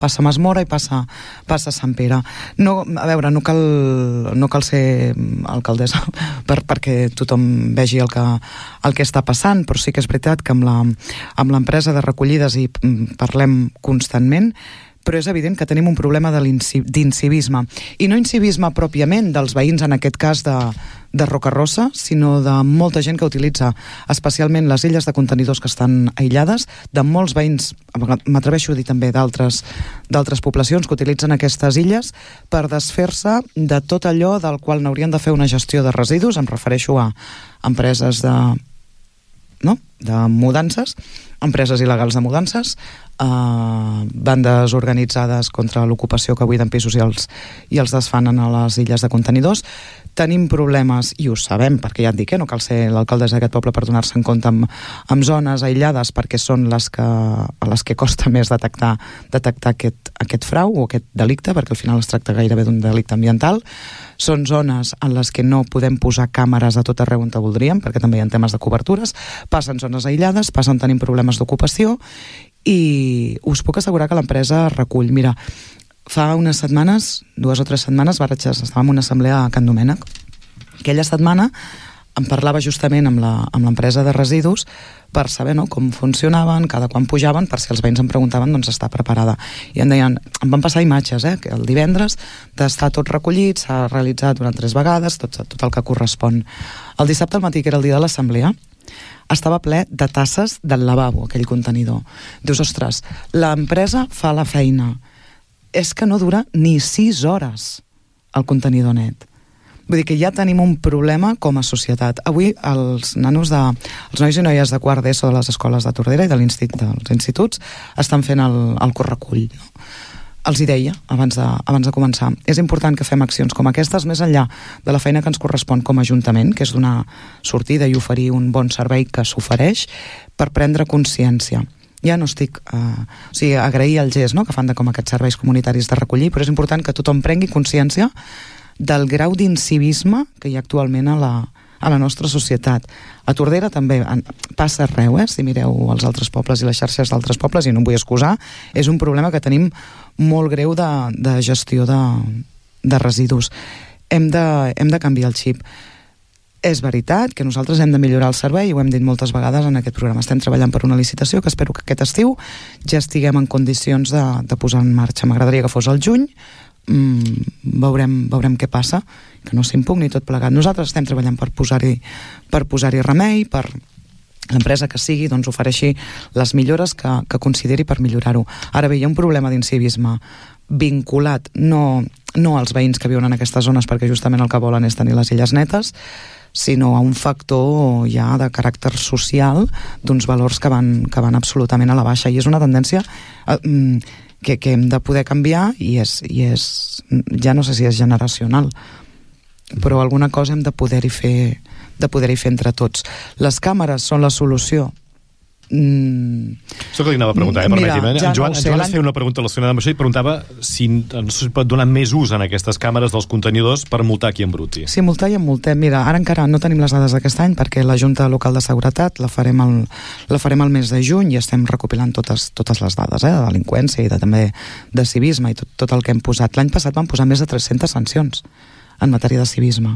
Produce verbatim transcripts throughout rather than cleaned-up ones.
passa Masmora i passa, passa Sant Pere. No, a veure, no cal, no cal ser alcaldessa per, perquè tothom vegi el que, el que està passant, però sí que és veritat que amb la, amb l'empresa de recollides hi parlem constantment, però és evident que tenim un problema de d'incivisme. I no incivisme pròpiament dels veïns, en aquest cas de, de Rocarosa, sinó de molta gent que utilitza especialment les illes de contenidors que estan aïllades, de molts veïns, m'atreveixo a dir també d'altres d'altres poblacions que utilitzen aquestes illes per desfer-se de tot allò del qual n'haurien de fer una gestió de residus. Em refereixo a empreses de, no? de mudances, empreses il·legals de mudances, Uh, bandes organitzades contra l'ocupació que buiden pisos i els, i els desfanen a les illes de contenidors. Tenim problemes, i ho sabem, perquè ja et dic, eh, no cal ser l'alcaldessa d'aquest poble per donar-se en compte amb, amb zones aïllades, perquè són les que, a les que costa més detectar, detectar aquest, aquest frau o aquest delicte, perquè al final es tracta gairebé d'un delicte ambiental. Són zones en les que no podem posar càmeres a tot arreu on te voldríem, perquè també hi ha temes de cobertures. Passen zones aïllades, passen tenim problemes d'ocupació, i us puc assegurar que l'empresa recull. Mira, fa unes setmanes, dues o tres setmanes, estàvem en una assemblea a Can Domènec. Aquella setmana em parlava justament amb la, amb l'empresa de residus per saber, no, com funcionaven, cada quan pujaven, per si els veïns em preguntaven, doncs està preparada. I em deien, em van passar imatges, eh, que el divendres d'estar tot recollit, s'ha realitzat durant tres vegades, tot, tot el que correspon. El dissabte al matí, que era el dia de l'assemblea, estava ple de tasses del lavabo, aquell contenidor. Dius, ostres, l'empresa fa la feina. És que no dura ni sis hores el contenidor net. Vull dir que ja tenim un problema com a societat. Avui els nanos de, els nois i noies de quart d'ESO de les escoles de Tordera i de l'institut, dels instituts estan fent el, el correcull, no? Els hi deia, abans de, abans de començar, és important que fem accions com aquestes, més enllà de la feina que ens correspon com a Ajuntament, que és donar sortida i oferir un bon servei que s'ofereix, per prendre consciència. Ja no estic... Eh, o sigui, agrair el gest, no?, que fan de com aquests serveis comunitaris de recollir, però és important que tothom prengui consciència del grau d'incivisme que hi ha actualment a la, a la nostra societat. A Tordera també en, passa arreu, eh? Si mireu els altres pobles i les xarxes d'altres pobles, i no em vull excusar, és un problema que tenim molt greu de, de gestió de, de residus. Hem de, hem de canviar el xip. És veritat que nosaltres hem de millorar el servei, i ho hem dit moltes vegades en aquest programa. Estem treballant per una licitació que espero que aquest estiu ja estiguem en condicions de, de posar en marxa. M'agradaria que fos al juny, mm, veurem, veurem què passa, que no s'impugni tot plegat. Nosaltres estem treballant per posar-hi per posar-hi remei, per l'empresa que sigui doncs ofereixi les millores que, que consideri per millorar-ho. Ara bé, hi ha un problema d'incivisme vinculat no, no als veïns que viuen en aquestes zones, perquè justament el que volen és tenir les illes netes, sinó a un factor ja de caràcter social d'uns valors que van, que van absolutament a la baixa, i és una tendència eh, que, que hem de poder canviar, i és, i és ja no sé si és generacional, però alguna cosa hem de poder-hi fer de poder-hi fer entre tots. Les càmeres són la solució? Mm. Això que li anava a preguntar, eh? Mira, permeti'm. ja En Joan, no en Joan es feia una pregunta relacionada amb això i preguntava si no es pot donar més ús en aquestes càmeres dels contenidors per multar qui embruti. Sí, multar i multem. Mira, ara encara no tenim les dades d'aquest any perquè la Junta Local de Seguretat la farem el, la farem el mes de juny i estem recopilant totes, totes les dades, eh? De delinqüència i de, també de civisme i tot, tot el que hem posat. L'any passat vam posar més de tres-centes sancions en matèria de civisme.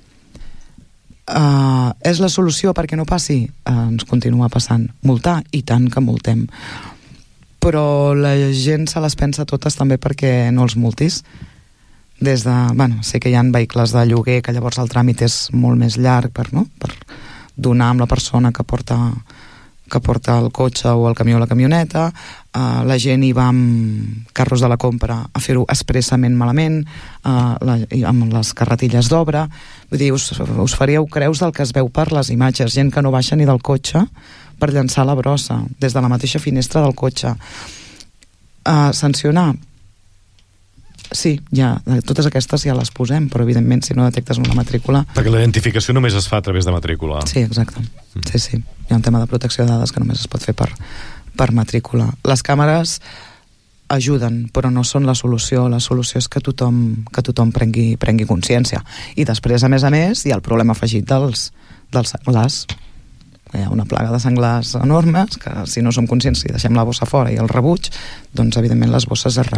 Uh, és la solució perquè no passi? Uh, ens continua passant. Multar? I tant que multem. Però la gent se les pensa totes també perquè no els multis. Des de... Bueno, sé que hi ha vehicles de lloguer que llavors el tràmit és molt més llarg per, no? per donar amb la persona que porta, que porta el cotxe o el camió o la camioneta. Uh, la gent hi va amb carros de la compra a fer-ho expressament malament, uh, la, amb les carretilles d'obra. Vull dir, us, us faríeu creus del que es veu per les imatges. Gent que no baixa ni del cotxe per llançar la brossa des de la mateixa finestra del cotxe. Uh, sancionar? Sí, ja, totes aquestes ja les posem, però evidentment si no detectes una matrícula... Perquè la identificació només es fa a través de matrícula. Sí, exacte. Mm. Sí, sí. Hi ha un tema de protecció de dades que només es pot fer per, per matrícula. Les càmeres ajuden, però no són la solució. La solució és que tothom, que tothom prengui, prengui consciència. I després, a més a més, hi ha el problema afegit dels, dels senglars. hi ha una plaga de senglars enormes, que si no som conscients, si deixem la bossa fora i el rebuig, doncs evidentment les bosses es